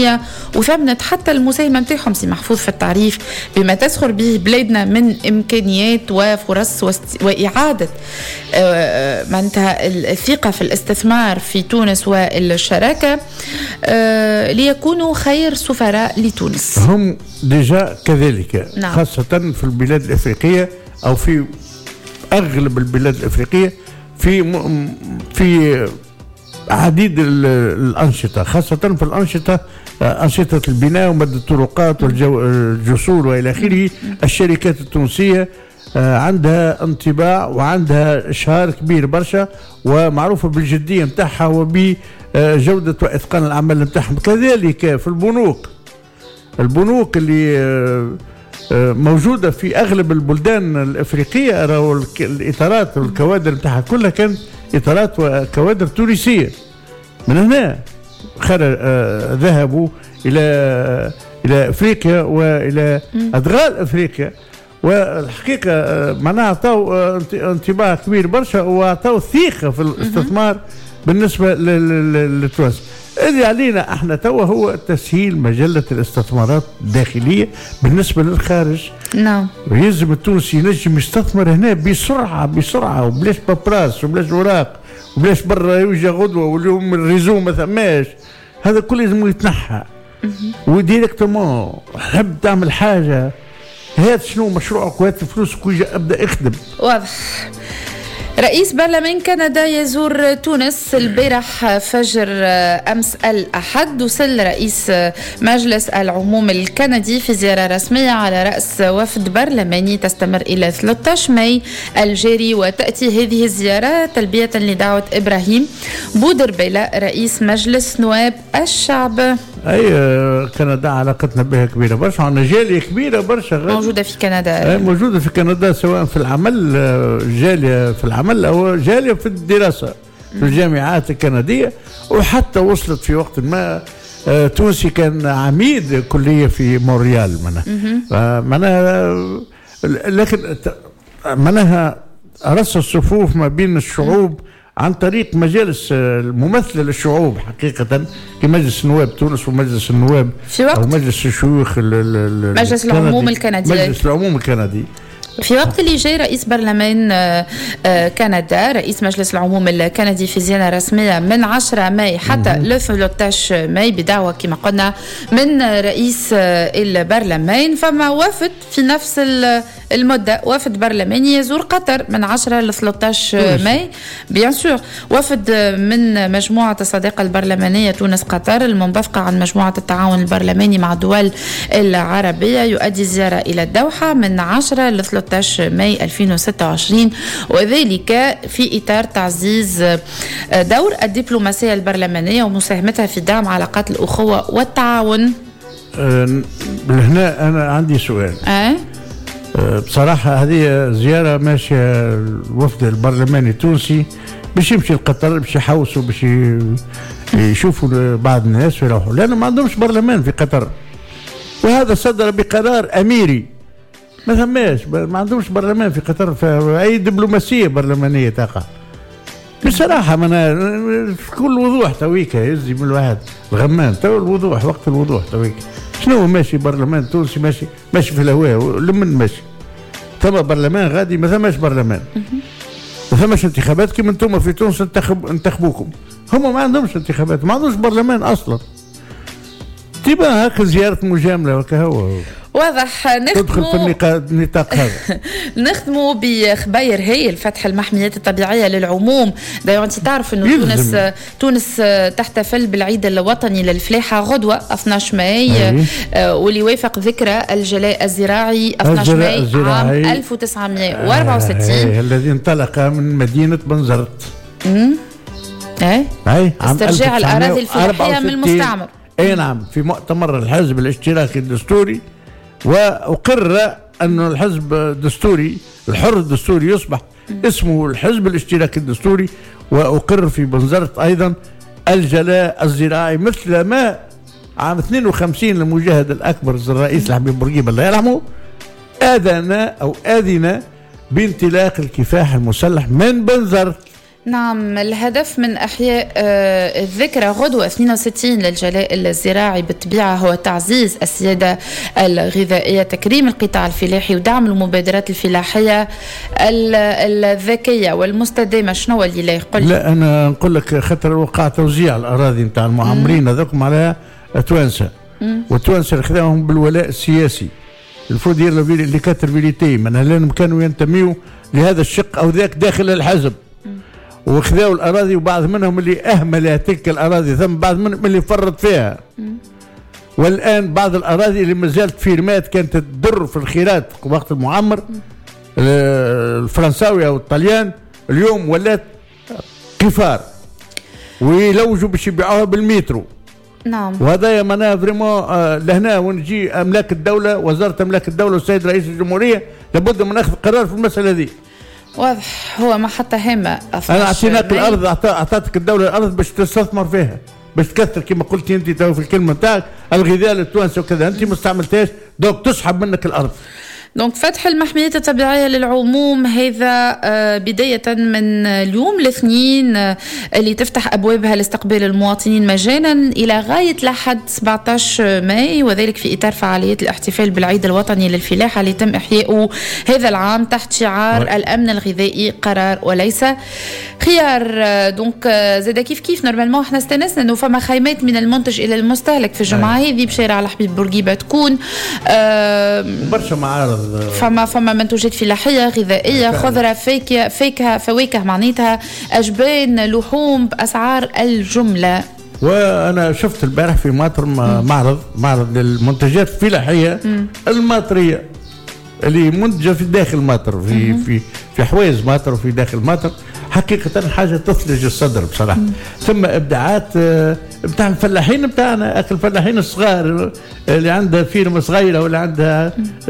التونسية، وثمنت حتى المساهمة نتاعهم سي محفوظ في التعريف بما تسخر به بلادنا من إمكانيات وفرص وإعادة معناتها الثقة في الاستثمار في تونس والشراكة ليكونوا خير سفراء لتونس. هم ديجا كذلك. نعم. خاصة في البلاد الأفريقية أو في أغلب البلاد الأفريقية في عديد الأنشطة، خاصة في الأنشطة أنشطة البناء ومد الطرقات والجسور وإلى آخره. الشركات التونسية عندها انطباع وعندها إشهار كبير برشا ومعروفة بالجدية متاعها وبجودة وإتقان العمل متاعهم. كذلك في البنوك اللي موجودة في أغلب البلدان الأفريقية، الإطارات والكوادر متاعها كلها كانت إطارات وكوادر تونسية. من هنا ذهبوا إلى أفريقيا وإلى أدغال أفريقيا، والحقيقة معناها أعطوا انطباع كبير برشا وأعطوا ثقة في الاستثمار بالنسبة لتونس. اللي علينا احنا توا هو تسهيل مجلة الاستثمارات الداخلية بالنسبة للخارج. نعم. ويلزم التونسي ينجم يستثمر هنا بسرعة وبلاش بابراس وبلاش اوراق وبلاش برا يوجد غدوة واليوم الريزو ما ثماش. هذا كله لازم يتنحى وديريكتومون حب تعمل حاجة هات شنو مشروعك وهات فلوسك ويجي ابدا اخدم. واضح. رئيس برلمان كندا يزور تونس البارح فجر أمس الأحد. وصل رئيس مجلس العموم الكندي في زيارة رسمية على رأس وفد برلماني تستمر إلى 13 ماي الجاري، وتأتي هذه الزيارة تلبية لدعوة إبراهيم بودربيلة رئيس مجلس نواب الشعب. أي كندا علاقتنا بها كبيرة برشا، عندنا جالية كبيرة برشا موجودة في كندا. موجودة في كندا سواء في العمل، جالية في العمل أو جالية في الدراسة في الجامعات الكندية، وحتى وصلت في وقت ما تونسي كان عميد كلية في مونريال معناها لكن معناها رص الصفوف ما بين الشعوب عن طريق مجالس الممثلة للشعوب حقيقة كمجلس النواب تونس ومجلس النواب أو مجلس الشيوخ مجلس العموم الكندي. مجلس العموم الكندي. في وقت اللي جاي رئيس برلمان كندا رئيس مجلس العموم الكندي في زيارة رسمية من 10 ماي حتى ل 13 ماي بدعوة كما قلنا من رئيس البرلمان. فما وفد في نفس المدة وفد برلماني يزور قطر من 10 ل 13 ماي بيان سور. وفد من مجموعة الصداقة البرلمانية تونس قطر المنبثقة عن مجموعة التعاون البرلماني مع الدول العربية يؤدي زيارة إلى الدوحة من 10 ل 13 ماي 2026، وذلك في إطار تعزيز دور الدبلوماسية البرلمانية ومساهمتها في دعم علاقات الأخوة والتعاون. هنا أنا عندي سؤال. بصراحة هذه زيارة ماشية الوفد البرلماني التونسي باش يمشي لقطر باش يحوسوا باش يشوفوا بعض الناس ويروحوا، لأنه ما عندهمش برلمان في قطر، وهذا صدر بقرار أميري. ما ثماش ما عندهمش برلمان في قطر، فأي دبلوماسية برلمانية تقع بصراحة. في كل وضوح تويك يزي من الواحد الغمان تو الوضوح وقت الوضوح تويك شنو ماشي برلمان تونسي ماشي في الهواء لمن ماشي. ثم برلمان غادي ما ثماش برلمان، ما ثماش انتخابات كيما انتم في تونس انتخبوكم. هم ما عندهمش انتخابات، ما عندهمش برلمان اصلا. تبقى هكا زيارة مجاملة وكهو واضح. تدخل في النطاق هذا. نخدموا بخباير هايل فتح المحميات الطبيعية للعموم. دايما انت تعرف انه تونس تحتفل بالعيد الوطني للفلاحة غدوة 12 ماي واللي وافق ذكرى الجلاء الزراعي 12 ماي عام 1964 الذي انطلق من مدينة بنزرت. استرجاع الأراضي الفلاحية من المستعمر. اي نعم، في مؤتمر الحزب الاشتراكي الدستوري، وأقر أن الحزب الدستوري الحر الدستوري يصبح اسمه الحزب الاشتراكي الدستوري، وأقر في بنزرت أيضا الجلاء الزراعي مثل ما عام 52 المجاهد الأكبر الرئيس الحبيب بورقيبة الله يرحمه آذن بانطلاق الكفاح المسلح من بنزرت. نعم، الهدف من إحياء الذكرى غدوة 62 للجلاء الزراعي بالطبيعة هو تعزيز السيادة الغذائية، تكريم القطاع الفلاحي ودعم المبادرات الفلاحية الذكية والمستدامة. شنو اللي لا يقول؟ لا أنا نقول لك خاطر وقع توزيع الأراضي نتاع المعمرين هذوكم على توانسة، والتوانسة خذاهم بالولاء السياسي. المفروض يرى اللي كاتربيليتي من لأنهم كانوا ينتميوا لهذا الشق أو ذاك داخل الحزب، وخذاوا الأراضي وبعض منهم اللي أهمل تلك الأراضي، ثم بعض منهم اللي فرط فيها. والآن بعض الأراضي اللي ما زالت فيرمات كانت تضر في الخيرات وقت المعمر الفرنساوي أو الطليان، اليوم ولات قفار ويلوجوا باش يبيعوها بالمترو. نعم، وهذا معناها فريمون لهنا ونجي أملاك الدولة، وزارة أملاك الدولة والسيد رئيس الجمهورية لابد من أخذ قرار في المسألة هذه. واضح، هو ما حتى هامة. أنا أعطيناك الأرض، أعطتك الدولة الأرض باش تستثمر فيها، باش تكثر كما قلتي أنت في الكلمة نتاعك الغذاء للتوانسة وكذا، أنت ما استعملتهاش دوك تسحب منك الأرض. دونك فتح المحميات الطبيعية للعموم هذا بداية من اليوم الاثنين اللي تفتح أبوابها لاستقبال المواطنين مجانا إلى غاية لحد 17 ماي، وذلك في إطار فعاليات الاحتفال بالعيد الوطني للفلاحة اللي تم إحياؤه هذا العام تحت شعار الأمن الغذائي قرار وليس خيار. دونك زاد كيف نورمالمون احنا استنسنا انه فما خيمات من المنتج الى المستهلك في الجمعة هذه بشارع الحبيب بورقيبة تكون برشا معارض، فما منتوجات فلاحية غذائية، خضرة، فواكه معناتها أجبان، لحوم بأسعار الجملة. وأنا شفت البارح في مطر معرض للمنتجات الفلاحية المطرية اللي منتجة في داخل مطر، في حوايز مطر وفي داخل مطر. حقيقة حاجة تثلج الصدر بصراحة. ثم إبداعات بتاع الفلاحين بتاعنا، الفلاحين الصغار اللي عندها فيرما صغيرة ولا عندها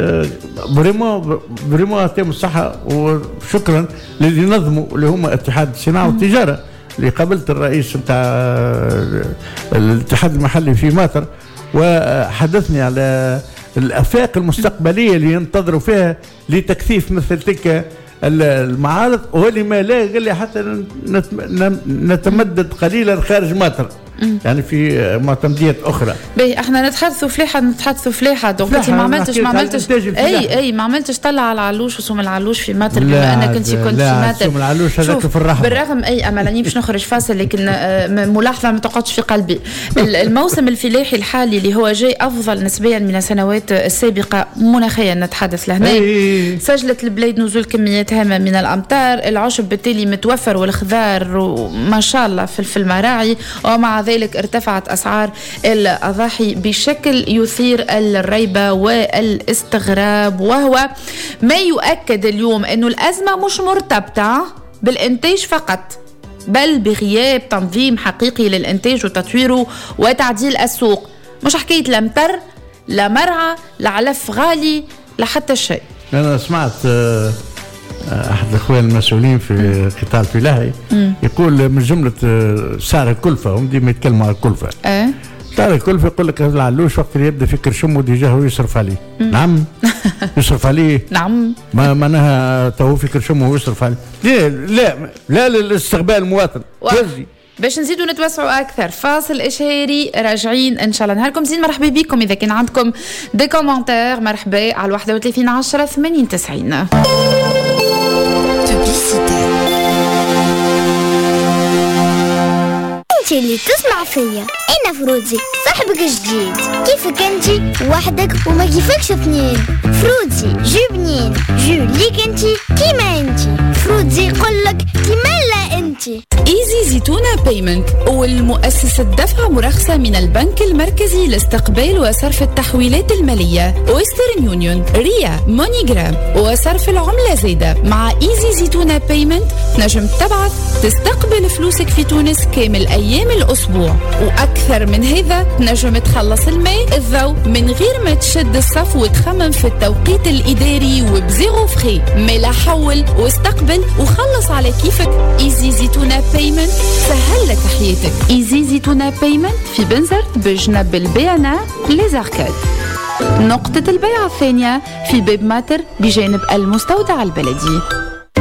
بريمو يعطيهم الصحة. وشكرا للي نظموا اللي هم اتحاد الصناعة والتجارة، اللي قابلت الرئيس بتاع الاتحاد المحلي في مطر وحدثني على الآفاق المستقبلية اللي ينتظروا فيها لتكثيف مثل تلك المعارض، ولما لا قال لي حتى نتمدد قليلا خارج مطر، يعني في معتمديات اخرى. باهي احنا نتحدثوا فلاحه. دونك انت ما عملتش اي ما عملتش طلع على العلوش وسوم العلوش في مطر بما انك انت كنت في مطر. سوم العلوش هذاك في الرحمه بالرغم اي املاني باش نخرج فاصل، لكن ملاحظه ما تقعدش في قلبي. الموسم الفلاحي الحالي اللي هو جاي افضل نسبيا من السنوات السابقه مناخيا نتحدث لهنا. سجلت البلاد نزول كميات هامه من الامطار، العشب بالتالي متوفر والخضار ما شاء الله في المراعي، ومع ذلك ارتفعت أسعار الأضاحي بشكل يثير الريبة والاستغراب، وهو ما يؤكد اليوم أنه الأزمة مش مرتبطة بالإنتاج فقط، بل بغياب تنظيم حقيقي للإنتاج وتطويره وتعديل السوق. مش حكاية لا مطر لا مرعى لا علف غالي لا حتى شيء. أنا سمعت أحد الأخوان المسؤولين في القطاع الفلاحي يقول من جملة سعر الكلفة، هم ديما يتكلموا على الكلفة. سعر الكلفة يقول لك العلوش وقت اللي يبدأ في كرشمه ديجا هو يصرف عليه. نعم يصرف عليه. نعم ما معناها تو في كرشمه ويصرف عليه. لا للاستقبال المواطن. باش نزيدوا نتوسعوا أكثر فاصل إشهاري، راجعين إن شاء الله. نهاركم زين، مرحبا بكم. إذا كان عندكم دي كومنتير مرحبا على 31 10 80 90. انت اللي تسمع فيا، انا فروزي صاحبك جديد. كيفك انت وحدك وما كيفكش اثنين؟ فروزي جو بنين، جو ليك انت كيما انت. فروزي يقولك كيما لا انت. ايزي زيتونة بيمنت، والمؤسسة دفع مرخصة من البنك المركزي لاستقبال وصرف التحويلات المالية، ويسترن يونيون، ريا، مونيجرام، وصرف العملة زايدة. مع ايزي زيتونة بيمنت نجم تبعث تستقبل فلوسك في تونس كامل ايام الاسبوع، واكثر من هذا نجم تخلص الماء الضوء من غير ما تشد الصف وتخمم في التوقيت الاداري وبزيرو فخي. ملا حول واستقبل وخلص على كيفك. ايزي زيتونة بيمنت سهل لك حياتك. ايزي زيتونة بيمنت في بنزرت بجنب البيانا ليزاركاد. نقطة البيع الثانية في باب ماتر بجانب المستودع البلدي.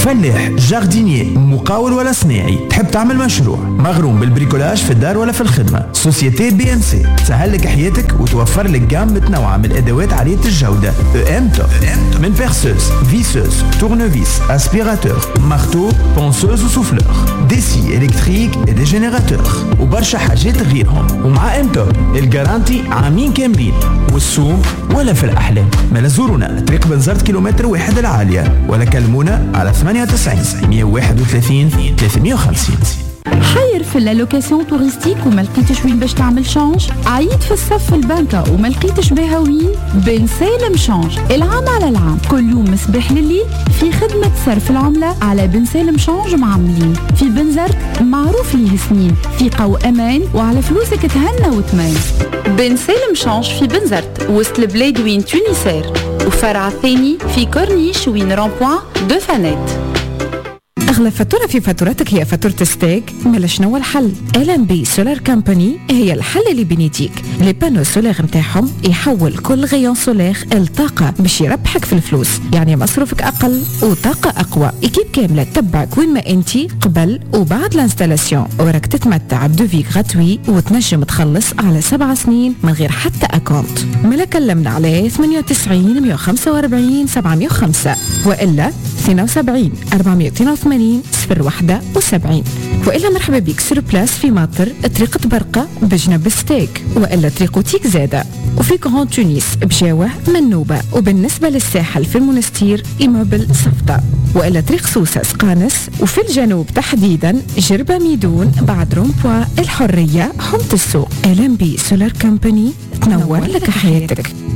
فلاح، جاردينيي، مقاول ولا صناعي، تحب تعمل مشروع، مغروم بالبريكولاج في الدار ولا في الخدمة، سوسيتي بي ام سي تسهل لك حياتك وتوفر لك جام متنوعة من الادوات عالية الجودة. ام توب من بيرسوز، فيسوز، تورنوفيس، اسبيراتور، مارتو، بونسوز وسوفلور، دي سي الكتريك ودي جينيراتور وبرشا حاجات غيرهم. ومع ام توب الجارانتي عامين كاملين، والسوم ولا في الاحلام. ما زورونا طريق بنزرت كيلومتر واحد العالية ولا كلمونا على 98 131 350. حير في اللوكاسيون توريستيك وما لقيتش وين باش تعمل شانج؟ عيد في الصف في البنكة وما لقيتش بها وين؟ بن سالم شانج العام على العام كل يوم مسبح لليل في خدمة صرف العملة على بن سالم شانج معاملين في بنزرت معروف ليه سنين ثقة وأمان وعلى فلوسك تهنى وتمان. بن سالم شانج في بنزرت وسط البلاد وين تونسير وفرع ثاني في كورنيش وين رامبوان دو فانيت. أغلى فاتورة في فاتورتك هي فاتورة ستيك؟ مالا شنو الحل؟ LNB سولار كامباني هي الحل اللي بنيتيك. لي بانو سولار نتاعهم يحول كل غيون سولار الطاقة باش يربحك في الفلوس، يعني مصروفك أقل وطاقة أقوى. إكيب كاملة تتبعك وين ما أنتي قبل وبعد الانستالاسيون، وراك تتمتع بدوفي غراتوي وتنجم تخلص على 7 سنين من غير حتى أكونت. مالا كلمنا على 98 145 705 وإلا 72 482 071 وإلا مرحبا بك سور بلاس في ماطر طريق برقة بجنب ستيك وإلا طريق تيك زادة وفي كرون تونس بجاوة منوبة وبالنسبة للساحل في المنستير إيموبل صفدة وإلا طريق سوسة سقانس وفي الجنوب تحديدا جربة ميدون بعد رومبوا الحرية حمت السوق. LNB سولار كامباني تنور لك حياتك.